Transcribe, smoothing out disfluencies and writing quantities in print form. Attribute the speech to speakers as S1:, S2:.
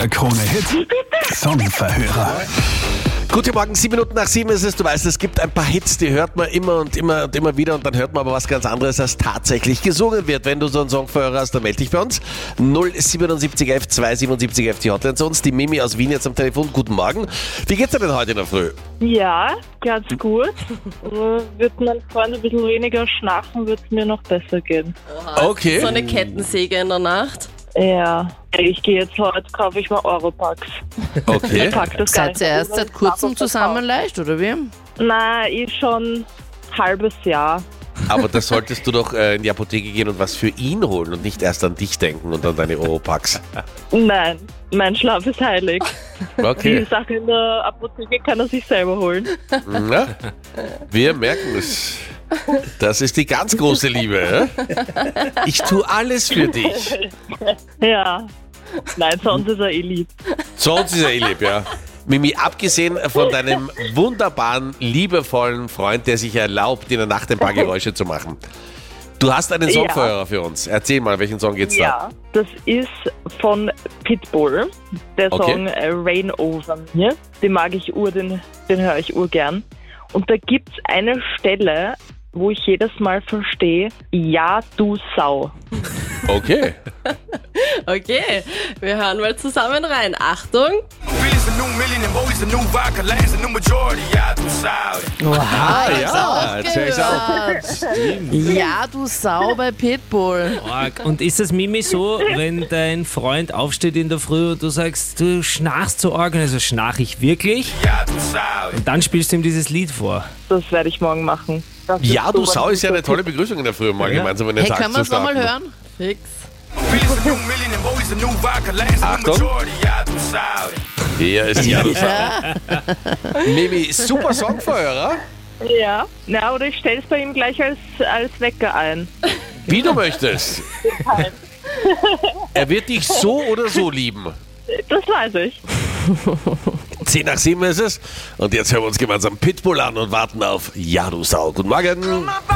S1: Der Krone-Hit Songverhörer.
S2: Guten Morgen, 7:07 ist es. Du weißt, es gibt ein paar Hits, die hört man immer und immer und immer wieder und dann hört man aber was ganz anderes, als tatsächlich gesungen wird. Wenn du so einen Songverhörer hast, dann melde dich bei uns. 07711 27711 die Hotline zu uns. Die Mimi aus Wien jetzt am Telefon. Guten Morgen. Wie geht's dir denn heute in der Früh?
S3: Ja, ganz gut. Wird mein Freund ein bisschen weniger schnarchen, wird es mir noch besser gehen.
S2: Okay.
S4: So eine Kettensäge in der Nacht.
S3: Ja, ich gehe jetzt heute, kaufe ich mal Europacks.
S2: Okay.
S3: Ich pack das gar
S4: Seid
S3: nicht
S4: ihr
S3: mehr.
S4: erst seit kurzem zusammen leicht, oder wie?
S3: Nein, ich schon halbes Jahr.
S2: Aber da solltest du doch in die Apotheke gehen und was für ihn holen und nicht erst an dich denken und an deine Europacks.
S3: Nein, mein Schlaf ist heilig. Die
S2: Okay.
S3: Sache in der Apotheke kann er sich selber holen.
S2: Na, wir merken es. Das ist die ganz große Liebe. Ja? Ich tue alles für dich.
S3: Ja. Nein, sonst ist er lieb.
S2: Sonst ist er lieb, ja. Mimi, abgesehen von deinem wunderbaren, liebevollen Freund, der sich erlaubt, in der Nacht ein paar Geräusche zu machen. Du hast einen Songverhörer für uns. Erzähl mal, welchen Song geht's da?
S3: Ja, das ist von Pitbull. Der
S2: Okay.
S3: Song Rain Over Me. Den mag ich den höre ich urgern. Und da gibt's eine Stelle, wo ich jedes Mal verstehe, ja, du Sau.
S2: Okay.
S4: Okay, wir hören mal zusammen rein. Achtung.
S2: Ja, check's out.
S4: Ja, du Sau bei Pitbull.
S5: Arg. Und ist das, Mimi, so, wenn dein Freund aufsteht in der Früh und du sagst, du schnarchst so arg, also schnarch ich wirklich? Und dann spielst du ihm dieses Lied vor.
S3: Das werde ich morgen machen. Das ist
S2: Ja, du
S3: so,
S2: Sau
S3: was
S2: ist ja eine tolle Begrüßung in der Früh, mal
S5: Ja.
S2: gemeinsam in den
S4: Hey,
S2: Tag
S4: können wir
S2: zu
S4: es nochmal
S2: starten.
S4: hören? Fix.
S2: Achtung. Hier ist Ja, du Sau. Mimi, super Songverhörer.
S3: Ja, na, oder ich stelle es bei ihm gleich als Wecker ein.
S2: Wie du möchtest. Er wird dich so oder so lieben.
S3: Das weiß ich.
S2: 10:07 ist es. Und jetzt hören wir uns gemeinsam Pitbull an und warten auf Ja, du Sau. Guten Morgen.